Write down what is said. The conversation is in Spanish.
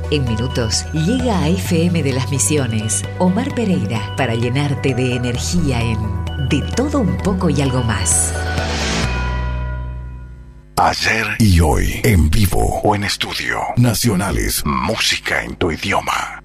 En minutos llega a FM de las Misiones Omar Pereira para llenarte de energía en De Todo Un Poco y Algo Más. Ayer y hoy, en vivo o en estudio. Nacionales, música en tu idioma.